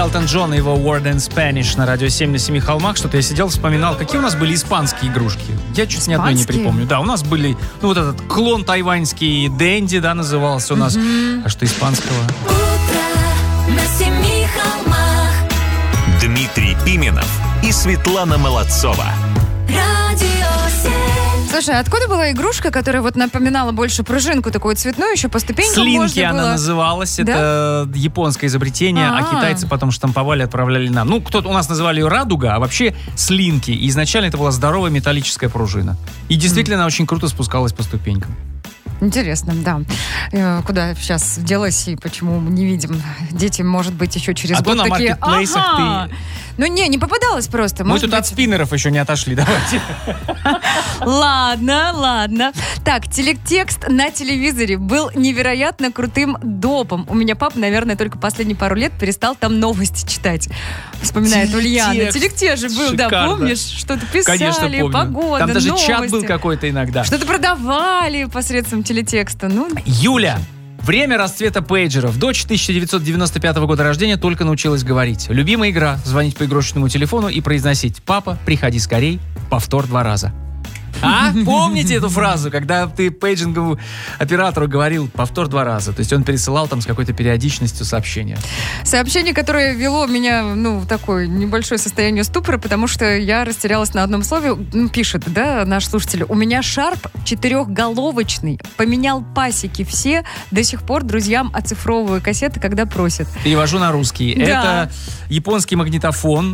Элтон Джон и его Word in Spanish на радио 7 на 7 холмах. Что-то я сидел, вспоминал, какие у нас были испанские игрушки. Я чуть ни одной не припомню. Да, у нас были, ну, вот этот клон тайваньский Дэнди, да, назывался у нас. А что испанского? Утро на 7 холмах. Дмитрий Пименов и Светлана Молодцова. Радио 7. Слушай, откуда была игрушка, которая вот напоминала больше пружинку, такую цветную, еще по ступенькам Слинки можно она было... называлась. Да? Это японское изобретение, а китайцы потом штамповали, отправляли нам. Ну, кто-то у нас называли ее радуга, а вообще слинки. И изначально это была здоровая металлическая пружина. И действительно она очень круто спускалась по ступенькам. Интересно, да. Куда сейчас делась и почему мы не видим? Дети, может быть, еще через А год то на такие... маркетплейсах ты... Ну, не попадалось просто. Мы Может тут быть... от спиннеров еще не отошли, давайте. Ладно. Так, телетекст на телевизоре был невероятно крутым допом. У меня папа, наверное, только последние пару лет перестал там новости читать. Вспоминает Ульяна. Телетекст же был, да, помнишь? Что-то писали, конечно, помню. погода, там даже новости. чат был какой-то иногда. Что-то продавали посредством телетекста. Ну, Юля. Время расцвета пейджеров. Дочь 1995 года рождения только научилась говорить. Любимая игра — звонить по игрушечному телефону и произносить: «Папа, приходи скорей», повтор 2 раза. А? Помните эту фразу, когда ты пейджинговому оператору говорил повтор 2 раза? То есть он пересылал там с какой-то периодичностью сообщения. сообщение, которое вело меня, в такое небольшое состояние ступора, потому что я растерялась на одном слове. Пишет, да, наш слушатель: у меня Sharp 4-головочный, поменял пасеки все, до сих пор друзьям оцифровываю кассеты, когда просят. Перевожу на русский. Да. Это японский магнитофон,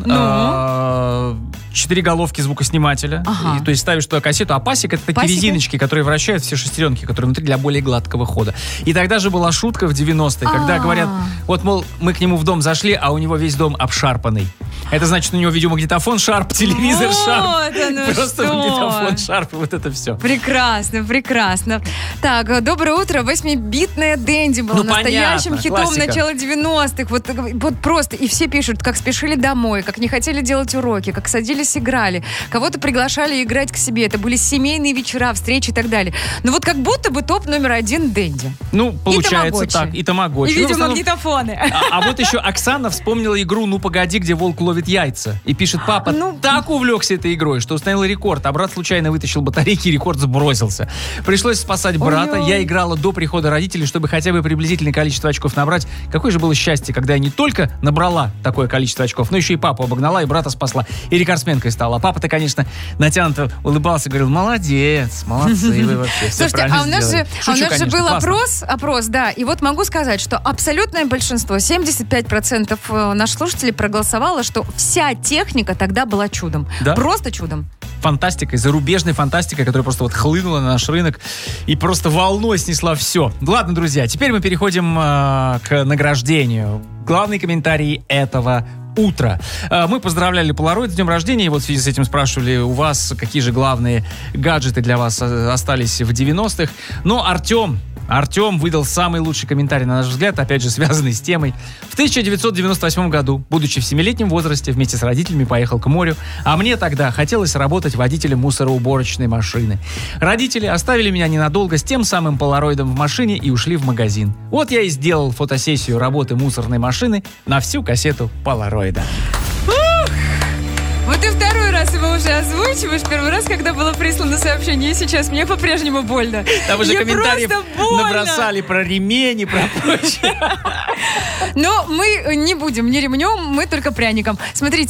4 головки звукоснимателя. Ага. И, то есть ставишь туда кассету, а пасек — это такие резиночки, которые вращают все шестеренки, которые внутри для более гладкого хода. И тогда же была шутка в 90-е, когда говорят, вот, мол, мы к нему в дом зашли, а у него весь дом обшарпанный. Это значит, у него видеомагнитофон Sharp, телевизор Sharp. Вот оно Просто что. магнитофон Sharp, вот это все. Прекрасно. Так, доброе утро. 8-битная Дэнди была настоящим понятно, хитом классика. начала 90-х. Вот просто. И все пишут, как спешили домой, как не хотели делать уроки, как садились, играли. Кого-то приглашали играть к себе. Это были семейные вечера, встречи и так далее. Но вот как будто бы топ номер 1 Дэнди. Ну, получается так. И тамагочи. И видеомагнитофоны. А вот еще Оксана вспомнила игру «Ну, погоди», где волк ловит яйца. И пишет: папа так увлекся этой игрой, что установил рекорд, а брат случайно вытащил батарейки, и рекорд сбросился. Пришлось спасать брата. Ой-ой. Я играла до прихода родителей, чтобы хотя бы приблизительное количество очков набрать. Какое же было счастье, когда я не только набрала такое количество очков, но еще и папу обогнала, и брата спасла. И рекордсменкой стала. А папа-то, конечно, натянуто улыбался, говорил: молодец, молодцы вы вообще. Все Слушайте, а у нас же был классно. опрос, да, и вот могу сказать, что абсолютное большинство, 75% наших слушателей проголосовало, что вся техника тогда была чудом. Да? Просто чудом. Фантастикой, зарубежной фантастикой, которая просто вот хлынула на наш рынок и просто волной снесла все. Ладно, друзья, теперь мы переходим к награждению. Главный комментарий этого утра. Мы поздравляли Polaroid с днем рождения, и вот в связи с этим спрашивали у вас, какие же главные гаджеты для вас остались в 90-х. Но Артем выдал самый лучший комментарий, на наш взгляд, опять же, связанный с темой. В 1998 году, будучи в 7-летнем возрасте, вместе с родителями поехал к морю, а мне тогда хотелось работать водителем мусороуборочной машины. Родители оставили меня ненадолго с тем самым полароидом в машине и ушли в магазин. Вот я и сделал фотосессию работы мусорной машины на всю кассету полароида. Вот и второй раз его уже озвучиваешь. Первый раз, когда было прислано сообщение, и сейчас мне по-прежнему больно. Там уже Мне комментариев просто больно. набросали про ремень и про прочее. Но мы не будем ни ремнем, мы только пряником. Смотрите.